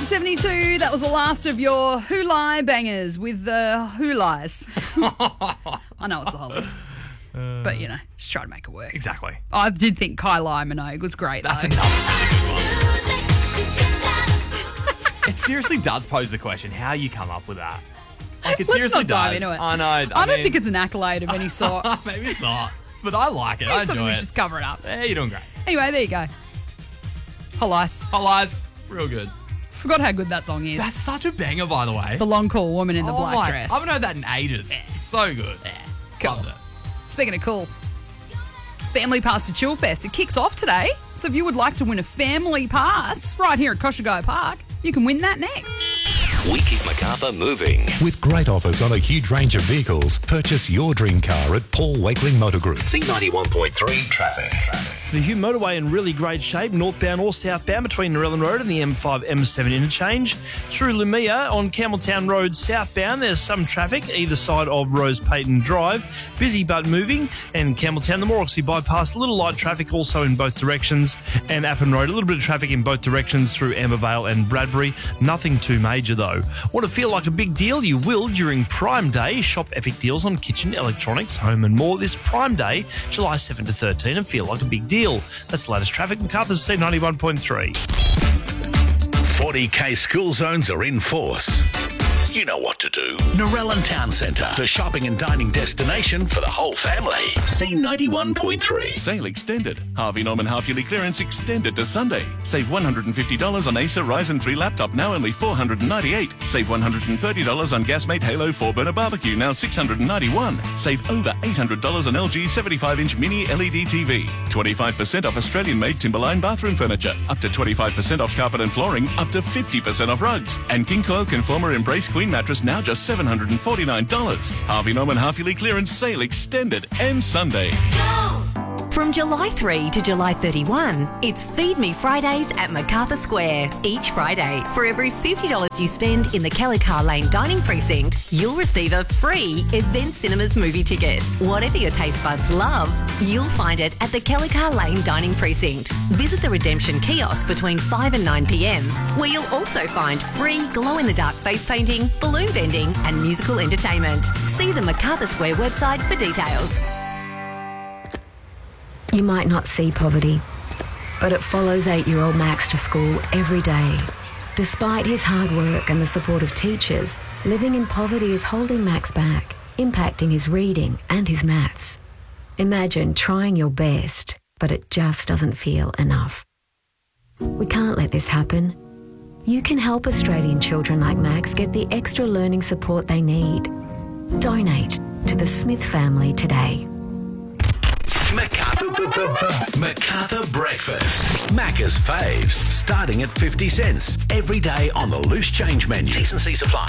72, that was the last of your Who Lie bangers with the Who Lies. I know it's the whole list. But, just try to make it work. Exactly. I did think Kylie Minogue was great, That's though. another one. It seriously does pose the question, how you come up with that. Like, it Let's seriously not dive does. into it. I know. I don't think it's an accolade of any sort. Maybe it's not. But I like it. I Something enjoy we it. should just cover it up. Yeah, you're doing great. Anyway, there you go. Lies. Oh, lies. Real good. Forgot how good that song is. That's such a banger, by the way. The long cool woman in the black dress. I haven't heard that in ages. So good. Cool. Loved it. Speaking of cool, Family Pass to Chillfest. It kicks off today. So if you would like to win a family pass right here at Koshigo Park, you can win that next. We keep Macarthur moving. With great offers on a huge range of vehicles, purchase your dream car at Paul Wakeling Motor Group. C91.3 traffic. The Hume motorway in really great shape, northbound or southbound between Narellan Road and the M5-M7 interchange. Through Lumia on Campbelltown Road southbound, there's some traffic either side of Rose Payton Drive. Busy but moving. And Campbelltown, the Morrissey bypass, a little light traffic also in both directions. And Appin Road, a little bit of traffic in both directions through Ambervale and Bradbury. Nothing too major though. Want to feel like a big deal? You will during Prime Day. Shop epic deals on kitchen, electronics, home and more this Prime Day, July 7 to 13, and feel like a big deal. That's the latest traffic. Macarthur's C91.3. 40K school zones are in force. You know what to do. Narellan Town Centre, the shopping and dining destination for the whole family. C91.3. Sale extended. Harvey Norman half-yearly clearance extended to Sunday. Save $150 on Acer Ryzen 3 laptop, now only $498. Save $130 on Gasmate Halo 4-burner barbecue, now $691. Save over $800 on LG 75-inch mini LED TV. 25% off Australian-made Timberline bathroom furniture. Up to 25% off carpet and flooring. Up to 50% off rugs. And King Coil Conformer Embrace Queen mattress, now just $749. Harvey Norman half-yearly clearance sale extended and Sunday. From July 3 to July 31, it's Feed Me Fridays at Macarthur Square. Each Friday, for every $50 you spend in the Kelly Carr Lane Dining Precinct, you'll receive a free Event Cinemas movie ticket. Whatever your taste buds love, you'll find it at the Kelly Carr Lane Dining Precinct. Visit the Redemption Kiosk between 5 and 9 p.m, where you'll also find free glow-in-the-dark face painting, balloon bending and musical entertainment. See the Macarthur Square website for details. You might not see poverty, but it follows 8-year-old Max to school every day. Despite his hard work and the support of teachers, living in poverty is holding Max back, impacting his reading and his maths. Imagine trying your best, but it just doesn't feel enough. We can't let this happen. You can help Australian children like Max get the extra learning support they need. Donate to the Smith family today. Macarthur Breakfast. Macca's faves, starting at 50 cents. Every day on the loose change menu. T&C Supply.